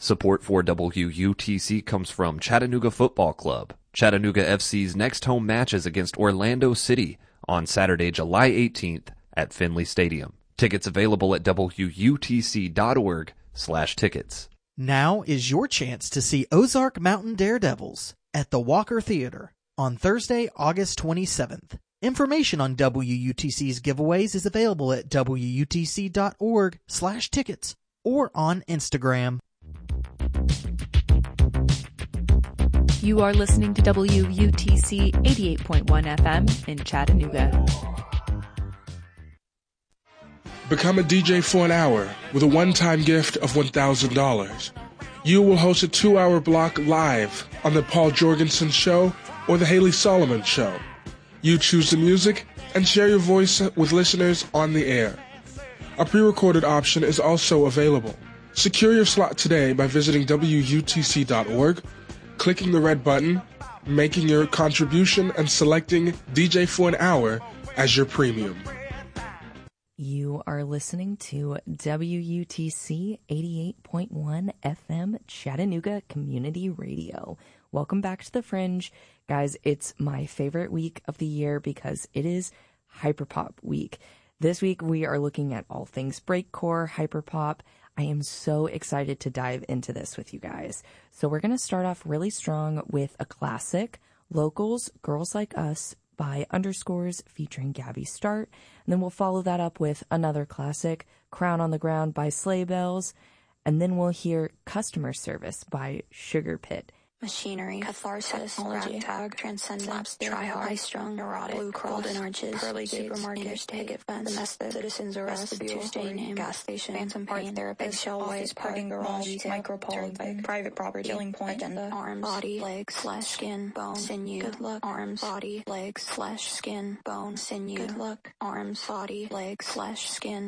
Support for WUTC comes from Chattanooga Football Club. Chattanooga FC's next home match is against Orlando City on Saturday, July 18th at Finley Stadium. Tickets available at WUTC.org/tickets. Now is your chance to see Ozark Mountain Daredevils at the Walker Theater on Thursday, August 27th. Information on WUTC's giveaways is available at WUTC.org/tickets or on Instagram. You are listening to WUTC 88.1 FM in Chattanooga. Become a DJ for an hour with a one-time gift of $1,000. You will host a 2-hour block live on the Paul Jorgensen Show or the Haley Solomon Show. You choose the music and share your voice with listeners on the air. A pre-recorded option is also available. Secure your slot today by visiting WUTC.org, clicking the red button, making your contribution, and selecting DJ for an hour as your premium. You are listening to WUTC 88.1 FM Chattanooga Community Radio. Welcome back to The Fringe. Guys, it's my favorite week of the year because it is Hyperpop week. This week we are looking at all things breakcore, hyperpop. I am so excited to dive into this with you guys. So we're going to start off really strong with a classic, Locals, Girls Like Us by Underscores featuring Gabby Start. And then we'll follow that up with another classic, Crown on the Ground by Sleigh Bells. And then we'll hear Customer Service by Sugar Pit. Machinery, catharsis, ragtag, transcendence, try-hard, high-strung, neurotic, blue cross, golden arches, pearly gates, supermarket, interstate, picket fence, domestic, citizens arrest, Tuesday name, gas station, phantom pain, therapist, eggshell white, parking garage, micropole, private property, killing point, agenda, arms, body, legs, flesh, skin, bone, sinew, good luck, arms, body, legs, flesh, skin, bone, sinew, good luck, arms, body, legs, flesh, skin.